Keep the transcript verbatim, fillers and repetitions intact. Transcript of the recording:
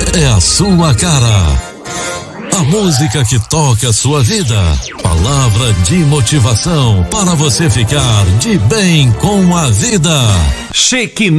é a sua cara. A música que toca a sua vida. Palavra de motivação para você ficar de bem com a vida. Cheque